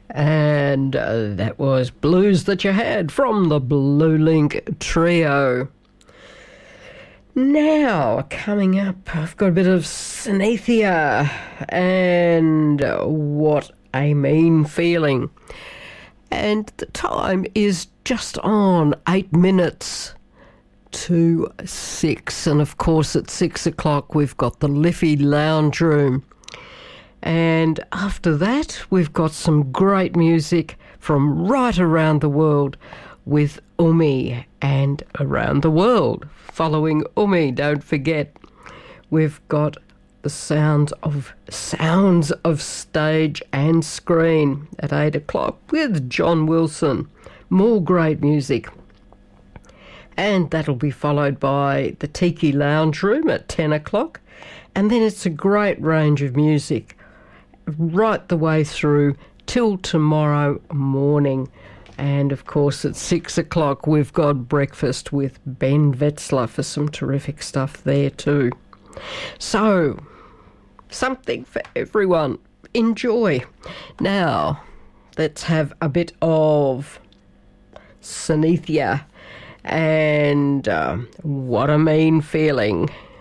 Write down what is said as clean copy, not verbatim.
And that was Blues That You Had from the Blue Link Trio. Now, coming up, I've got a bit of Synethia and What a Mean Feeling. And the time is just on 8 minutes to 6. And of course, at 6 o'clock, we've got the Liffey Lounge Room. And after that, we've got some great music from right around the world with Umi and Around the World. Following Umi, don't forget, we've got the sounds of stage and screen at 8 o'clock with John Wilson. More great music. And that'll be followed by the Tiki Lounge Room at 10 o'clock. And then it's a great range of music right the way through till tomorrow morning. And of course at 6 o'clock we've got breakfast with Ben Wetzler for some terrific stuff there too. So, something for everyone. Enjoy. Now, let's have a bit of Synethia and What a Mean Feeling.